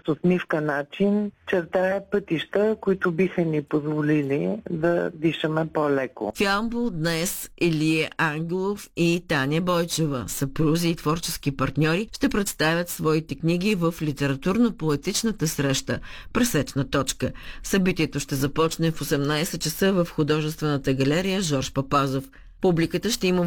с усмивка начин чертае пътища, които биха ни позволили да дишаме по-леко. В Ямбол днес Илия Ангелов и Таня Бойчева, съпрузи и творчески партньори, ще представят своите книги в литературно-поетичната среща «Пресечна точка». Събитието ще започне в 18 часа в художествената галерия Жорж Папазов. Публиката ще има